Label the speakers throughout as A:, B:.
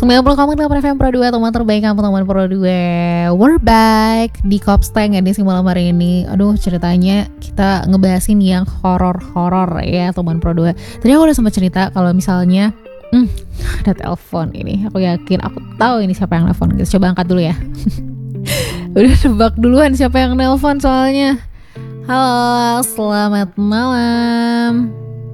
A: 90,8 FM Pro 2, teman terbaik kamu teman Pro 2. We're back di Kopsteng edisi malam hari ini. Aduh, ceritanya kita ngebahasin yang horor-horor ya teman Pro 2. Tadi aku udah sempat cerita kalau misalnya ada telepon ini. Aku yakin, aku tahu ini siapa yang nelfon. Kita coba angkat dulu ya. Udah nebak duluan siapa yang nelfon soalnya. Halo, selamat malam.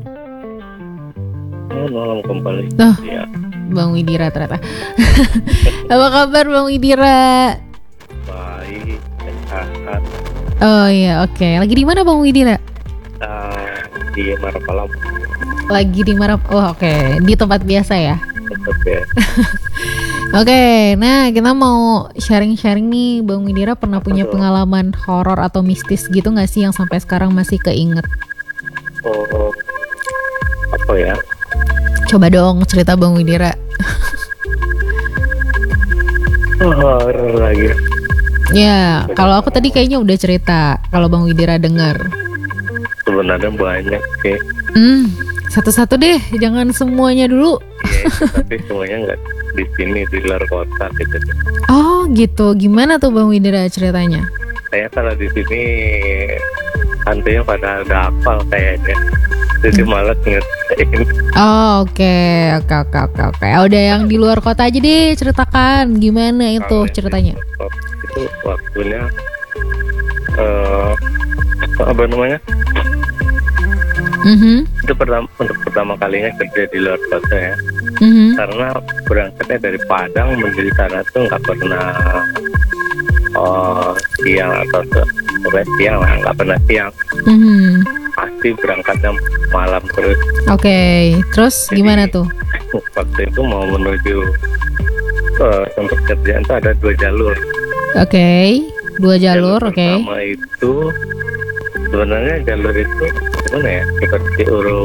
B: Malam kembali. Ya.
A: Bang Widira ternyata. Apa kabar Bang Widira?
B: Baik, sehat.
A: Oh iya, oke. Lagi di mana Bang Widira?
B: Di Marapalam.
A: Lagi di oke. Di tempat biasa ya?
B: Tetap ya.
A: Oke, nah kita mau sharing-sharing nih. Bang Widira pernah punya pengalaman horor atau mistis gitu gak sih yang sampai sekarang masih keinget?
B: Oh, apa ya?
A: Coba dong cerita Bang Widira.
B: Horor lagi.
A: Ya, kalau aku tadi kayaknya udah cerita. Kalau Bang Widira denger.
B: Sebenarnya banyak sih.
A: Satu-satu deh, jangan semuanya dulu.
B: Ya, tapi semuanya nggak di sini, di luar kota gitu.
A: Oh gitu, gimana tuh Bang Widira ceritanya?
B: Saya kalau di sini hantunya pada ada hafal kayaknya. Jadi malas ngertiin.
A: Oh oke. Udah yang di luar kota aja deh, ceritakan gimana itu ceritanya.
B: Itu waktunya apa namanya? Itu untuk pertama kalinya kerja di luar kota ya. Karena berangkatnya dari Padang menuju sana tuh nggak pernah siang atau sore siang lah, nggak pernah siang. Pasti berangkatnya malam terus.
A: Oke, terus jadi, gimana tuh?
B: Waktu itu mau menuju tempat kerjaan tuh ada 2 jalur.
A: Oke, 2 jalur, oke.
B: Pertama itu sebenarnya jalur itu gimana ya? Seperti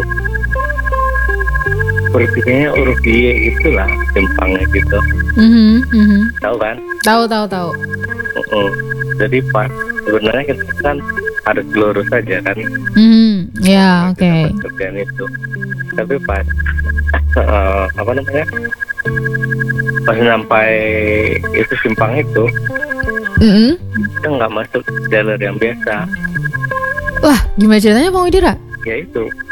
B: kayaknya huruf Y gitulah, simpangnya gitu. Tahu kan?
A: Tahu.
B: Jadi pas sebenarnya kita kan harus lurus saja kan.
A: Ya, oke.
B: Kerjaan itu. Tapi pas apa namanya? Pas sampai itu simpang itu, kita nggak masuk jalur yang biasa.
A: Wah, gimana ceritanya Bang Widira?
B: Ya itu